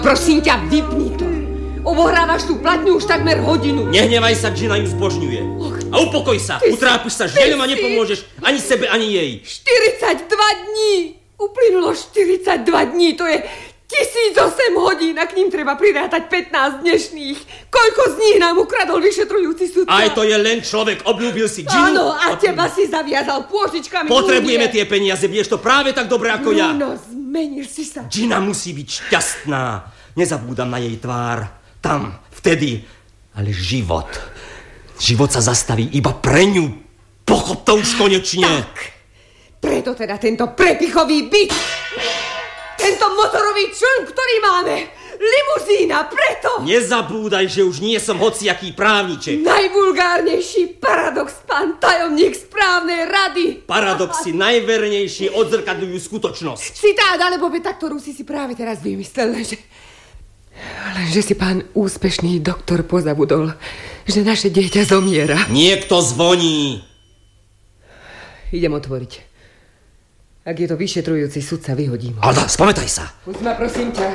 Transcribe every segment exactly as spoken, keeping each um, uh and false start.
Prosím ťa, vypni to. Obohrávaš tú platňu už takmer hodinu. Nehnevaj sa, Gina ju zbožňuje. Och, a upokoj sa, utrápiš sa, žiaľom a nepomôžeš ani sebe, ani jej. štyridsaťdva dní. Uplynulo štyridsaťdva dní, to je tisíc osem hodín a k ním treba prirátať pätnásť dnešných. Koľko z nich nám ukradol vyšetrujúci sudca? Aj to je len človek, obľúbil si Ginu. Áno, a teba si zaviazal pôžičkami. Potrebujeme tie peniaze, vieš to práve tak dobre ako ja. No, zmenil si sa. Gina musí byť šťastná. Nezabúdam na jej tvár. Tam, vtedy. Ale život. Život sa zastaví iba pre ňu. Pochop to už konečne. Tak. Preto teda tento prepichový byt. Tento motorový čln, ktorý máme. Limuzína, preto. Nezabúdaj, že už nie som hociaký právniček. Najvulgárnejší paradox, pán tajomník správnej rady. Paradoxy najvernejšie odzrkadľujú skutočnosť. Citát, alebo veta, ktorú si si práve teraz vymyslel, lenže... Lenže si pán úspešný doktor pozabudol, že naše dieťa zomiera. Niekto zvoní. Idem otvoriť. Ak je to vyšetrujúci sudca, vyhodím ho. Alda, spamätaj sa. Pusť ma, prosím ťa.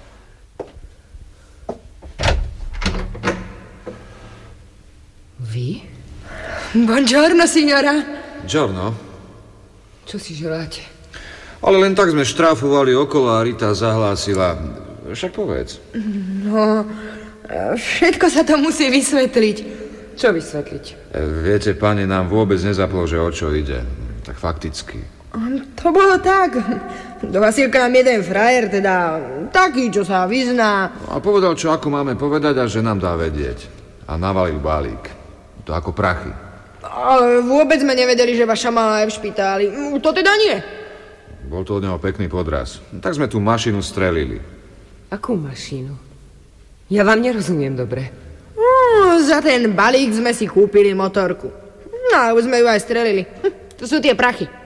Vy? Buongiorno, signora. Buongiorno. Čo si želáte? Ale len tak sme štrafovali okolo a Rita zahlásila. Však povedz. No, všetko sa to musí vysvetliť. Čo vysvetliť? Viete, pani, nám vôbec nezaplo, že o čo ide. Tak fakticky. To bolo tak. Do Vasílka nám jeden frajer, teda taký, čo sa vyzná. A povedal, čo ako máme povedať a že nám dá vedieť. A navalil balík. To ako prachy. Ale vôbec sme nevedeli, že vaša malá je v špitáli. To teda nie. Bol to od neho pekný podraz. Tak sme tú mašinu strelili. Akú mašinu? Ja vám nerozumiem dobre. No, za ten balík sme si kúpili motorku. No a už sme ju aj strelili. To sú tie prachy.